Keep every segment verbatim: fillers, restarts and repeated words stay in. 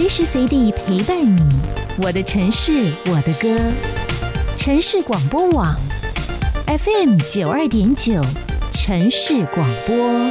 随时随地陪伴你。我的城市，我的歌。城市广播网 F M 九二点九，城市广播。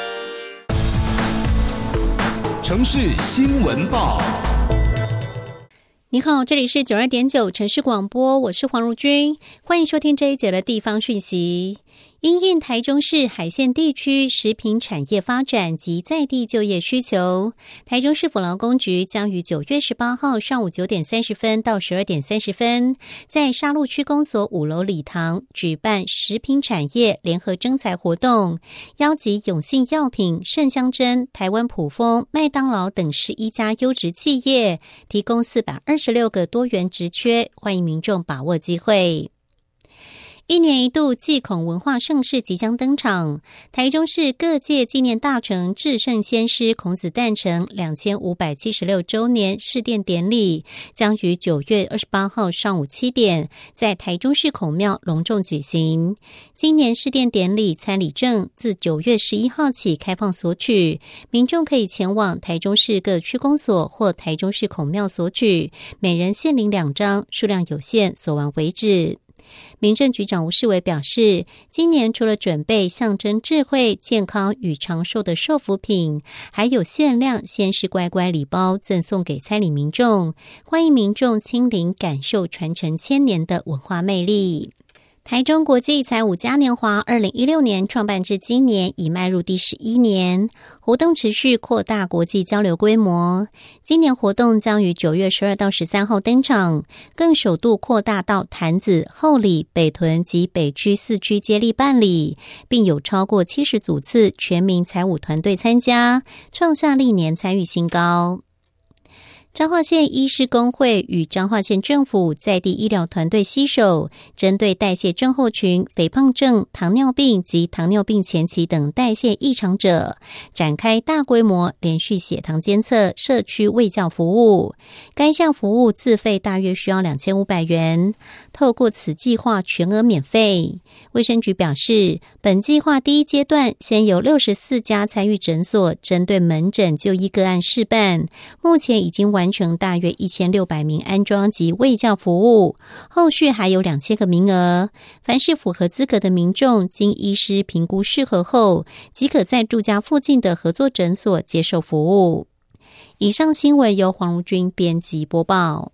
城市新闻报。 你好，这里是九二点九城市广播，我是黄如君，欢迎收听这一节的地方讯息。因应台中市海线地区食品产业发展及在地就业需求，台中市府劳工局将于九月十八号上午九点三十分到十二点三十分，在沙鹿区公所五楼礼堂举办食品产业联合征才活动，邀集永信药品、盛香珍、台湾普丰、麦当劳等十一家优质企业，提供四百二十六个多元职缺，欢迎民众把握机会。一年一度祭孔文化盛事即将登场，台中市各界纪念大成至圣先师孔子诞辰两千五百七十六周年释奠典礼将于九月二十八号上午七点在台中市孔庙隆重举行。今年释奠典礼参礼证自九月十一号起开放索取，民众可以前往台中市各区公所或台中市孔庙索取，每人限领两张，数量有限，所完为止。民政局长吴世伟表示，今年除了准备象征智慧、健康与长寿的寿福品，还有限量先师乖乖礼包赠送给参礼民众，欢迎民众亲临感受传承千年的文化魅力。台中国际彩舞嘉年华二零一六年创办至今年已迈入第十一年，活动持续扩大国际交流规模。今年活动将于九月十二到十三号登场，更首度扩大到潭子、后里、北屯及北区四区接力办理，并有超过七十组次全民彩舞团队参加，创下历年参与新高。彰化县医师公会与彰化县政府在地医疗团队携手，针对代谢症候群、肥胖症、糖尿病及糖尿病前期等代谢异常者，展开大规模连续血糖监测社区卫教服务。该项服务自费大约需要两千五百元，透过此计划全额免费。卫生局表示，本计划第一阶段先由六十四家参与诊所针对门诊就医个案试办，目前已经完完成大约一千六百名安装及卫教服务，后续还有两千个名额。凡是符合资格的民众，经医师评估适合后，即可在住家附近的合作诊所接受服务。以上新闻由黄如君编辑播报。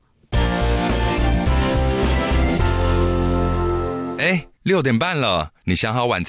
哎，六点半了，你想好晚餐